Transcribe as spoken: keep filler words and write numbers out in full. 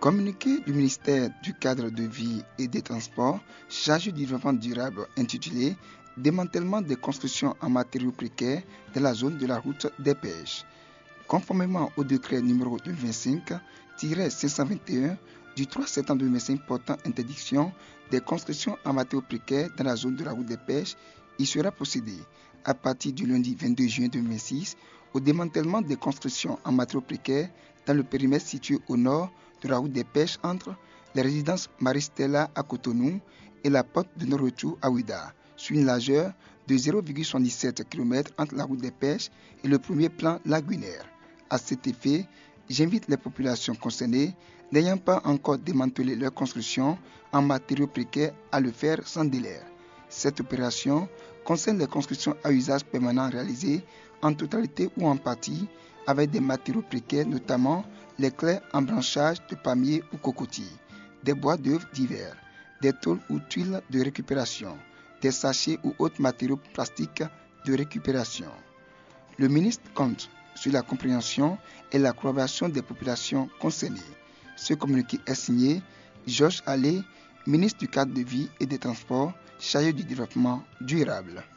Communiqué du ministère du Cadre de Vie et des Transports chargé du développement durable intitulé « Démantèlement des constructions en matériaux précaires dans la zone de la route des pêches ». Conformément au décret numéro deux mille vingt-cinq cinq cent vingt et un du trois septembre deux mille vingt-cinq portant interdiction des constructions en matériaux précaires dans la zone de la route des pêches, il sera procédé à partir du lundi vingt-deux juin deux mille vingt-six au démantèlement des constructions en matériaux précaires dans le périmètre situé au nord de la route des pêches entre les résidences Maristella à Cotonou et la porte de non-retour à Ouida, sur une largeur de zéro virgule soixante-dix-sept kilomètres entre la route des pêches et le premier plan lagunaire. À cet effet, j'invite les populations concernées n'ayant pas encore démantelé leur construction en matériaux précaires à le faire sans délai. Cette opération concerne les constructions à usage permanent réalisées en totalité ou en partie avec des matériaux précaires, notamment les clés en branchage de palmiers ou cocotiers, des bois d'œuvre divers, des tôles ou tuiles de récupération, des sachets ou autres matériaux plastiques de récupération. Le ministre compte sur la compréhension et la collaboration des populations concernées. Ce communiqué est signé Georges Allais, ministre du Cadre de Vie et des Transports, chargé du développement durable.